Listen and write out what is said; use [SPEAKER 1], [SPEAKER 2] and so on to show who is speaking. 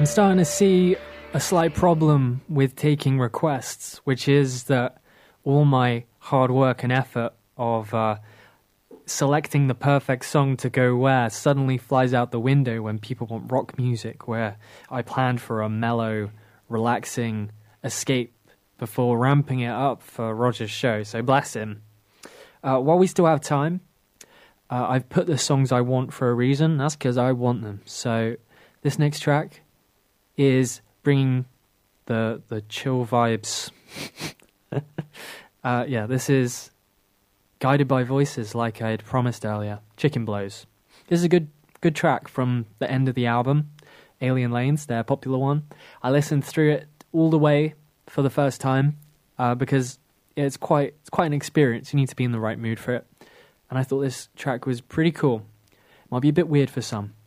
[SPEAKER 1] I'm starting to see a slight problem with taking requests, which is that all my hard work and effort of selecting the perfect song to go where suddenly flies out the window when people want rock music, where I planned for a mellow, relaxing escape before ramping it up for Roger's show, so bless him. While we still have time, I've put the songs I want for a reason. That's because I want them. So this next track is bringing the chill vibes. This is Guided by Voices, like I had promised earlier. Chicken Blows. This is a good track from the end of the album, Alien Lanes, their popular one. I listened through it all the way for the first time because it's quite an experience. You need to be in the right mood for it. And I thought this track was pretty cool. Might be a bit weird for some.